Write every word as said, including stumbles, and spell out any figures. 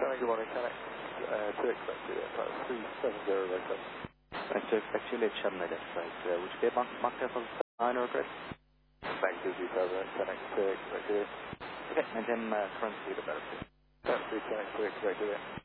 Channel good morning, Connect uh, to expect you, that's three seven zero right up. Right, to expect you late Shannon, that's right. Uh, would you be back back there for nine or Chris? Thank you, details, Connect to expect you. Okay, and then uh, current speed about it. That's three Connect to expect you.